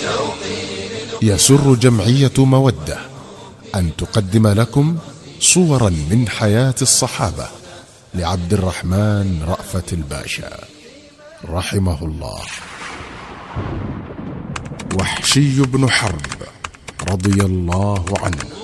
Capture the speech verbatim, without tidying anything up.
يسر جمعية مودة أن تقدم لكم صورا من حياة الصحابة لعبد الرحمن رأفت الباشا رحمه الله. وحشي بن حرب رضي الله عنه.